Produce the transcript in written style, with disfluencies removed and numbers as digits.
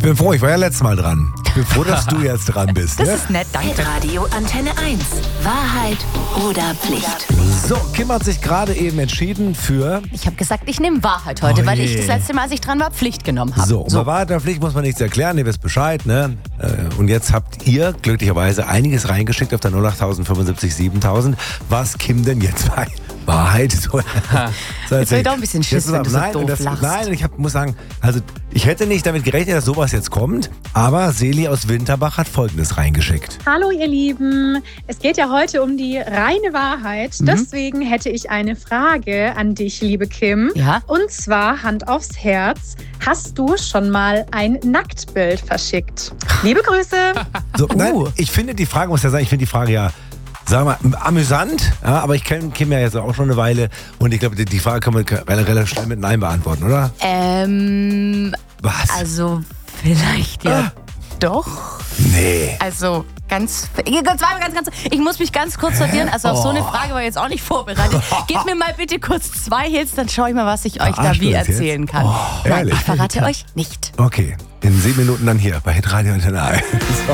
bin froh, ich war ja letztes Mal dran. Ich bin froh, dass du jetzt dran bist. Das Ne? ist nett, danke. Radio Antenne 1. Wahrheit oder Pflicht? So, Kim hat sich gerade eben entschieden für... Ich habe gesagt, ich nehme Wahrheit heute, Oh weil je. ich das letzte Mal, als ich dran war, Pflicht genommen habe. So, bei Wahrheit oder Pflicht muss man nichts erklären, ihr wisst Bescheid, ne? Und jetzt habt ihr glücklicherweise einiges reingeschickt auf der 08000 75 7000. Was Kim denn jetzt bei Wahrheit? So, Jetzt hab ich doch ein bisschen Schiss, wenn du so doof lachst. Nein, ich muss sagen, also ich hätte nicht damit gerechnet, dass sowas jetzt kommt, aber Seli aus Winterbach hat Folgendes reingeschickt. Hallo ihr Lieben, es geht ja heute um die reine Wahrheit. Deswegen hätte ich eine Frage an dich, liebe Kim. Ja? Und zwar, Hand aufs Herz, hast du schon mal ein Nacktbild verschickt? Liebe Grüße. So, nein, ich finde die Frage, muss ja sagen, ich finde die Frage ja, sagen wir mal, amüsant, ja, aber ich kenne Kim ja jetzt auch schon eine Weile und ich glaube, die Frage kann man relativ schnell mit Nein beantworten, oder? Was? Also vielleicht ja doch. Nee. Also ganz, ich muss mich ganz kurz sortieren. Also auf so eine Frage war ich jetzt auch nicht vorbereitet. Gebt mir mal bitte kurz 2 Hits, dann schaue ich mal, was ich euch da wie erzählen kann. Nein, ehrlich? ich verrate euch nicht. Okay, in 7 Minuten dann hier bei Hitradio Antenne 1.